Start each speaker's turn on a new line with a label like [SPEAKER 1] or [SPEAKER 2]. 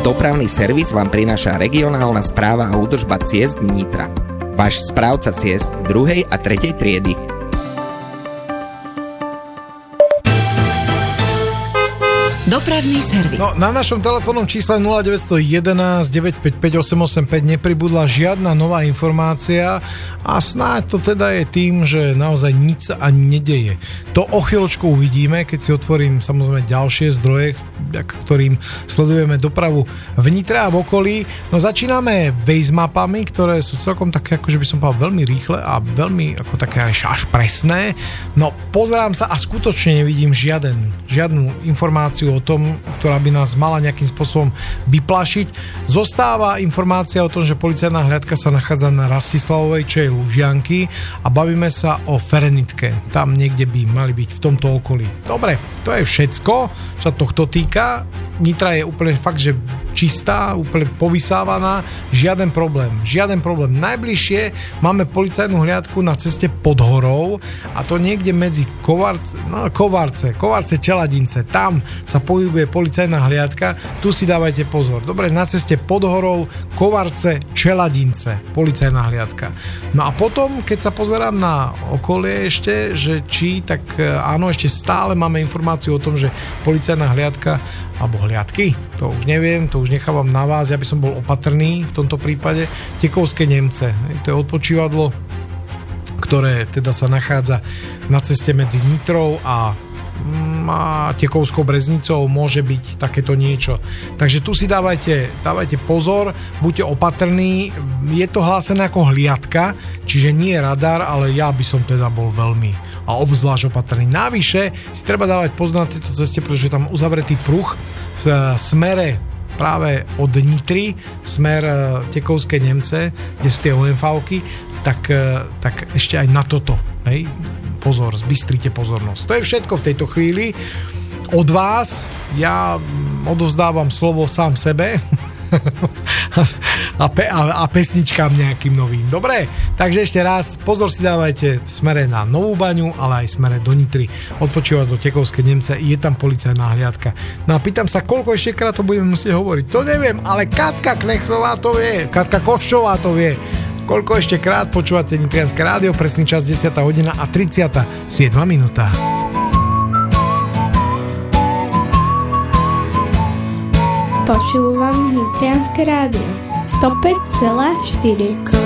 [SPEAKER 1] Dopravný servis vám prináša regionálna správa a údržba ciest Nitra. Váš správca ciest 2. a 3. triedy.
[SPEAKER 2] Dopravný servis.
[SPEAKER 3] No, na našom telefónnom čísle 0911 955 885 nepribudla žiadna nová informácia a snáď to teda je tým, že naozaj nič sa ani nedeje. To o chvíľočku uvidíme, keď si otvorím samozrejme ďalšie zdroje, ktorým sledujeme dopravu v Nitre a v okolí. No začíname Waze mapami, ktoré sú celkom také, akože by som povedal, veľmi rýchle a veľmi ako také až presné. No pozerám sa a skutočne nevidím žiadnu informáciu o tom, ktorá by nás mala nejakým spôsobom vyplašiť. Zostáva informácia o tom, že policajná hliadka sa nachádza na Rastislavovej, čo je Lužianky, a bavíme sa o Ferenitke. Tam niekde by mali byť v tomto okolí. Dobre, to je všetko, čo sa tohto týka. Nitra je úplne fakt, že čistá, úplne povysávaná, žiaden problém. Najbližšie máme policajnú hliadku na ceste pod horou a to niekde medzi Kovarce, Čeladince. Tam sa pohybuje policajná hliadka, tu si dávajte pozor. Dobre, na ceste pod horou Kovarce, Čeladince, policajná hliadka. No a potom, keď sa pozerám na okolie ešte, že či, tak áno, ešte stále máme informáciu o tom, že policajná hliadka alebo hliadky, to už neviem, to už nechávam na vás, ja by som bol opatrný v tomto prípade. Tekovské Nemce, to je odpočívadlo, ktoré teda sa nachádza na ceste medzi Nitrou a Tekovskou Breznicou, môže byť takéto niečo. Takže tu si dávajte pozor, buďte opatrní, je to hlásené ako hliadka, čiže nie je radar, ale ja by som teda bol veľmi a obzvlášť opatrný. Navyše si treba dávať pozor na tejto ceste, pretože je tam uzavretý pruh v smere práve od Nitry, smer Tekovské Nemce, kde sú tie OMV-ky, tak ešte aj na toto, hej, pozor, zbystrite pozornosť. To je všetko v tejto chvíli od vás. Ja odovzdávam slovo sám sebe a pesničkám nejakým novým. Dobre, takže ešte raz pozor si dávajte v smere na Novú Baňu, ale aj v smere do Nitry. Odpočívať do Tekovské Nemce, je tam policajná hliadka. No a pýtam sa, koľko ešte krát to budeme musieť hovoriť. To neviem, ale Katka Knechtová to vie, Katka Koščová to vie. Koľko ešte krát počúvate Nitrianske rádio, presný čas 10 hodina a 37 minúta.
[SPEAKER 4] Počúvam Nitrianske rádio 105,4.